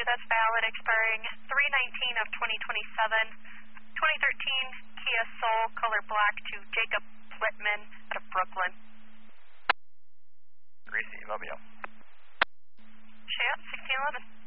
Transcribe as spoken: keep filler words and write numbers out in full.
issue that's valid, expiring three nineteen of twenty twenty-seven. twenty thirteen Kia Soul, color black, to Jacob Plitman out of Brooklyn. Gracie, Romeo. Cheyenne, sixteen eleven.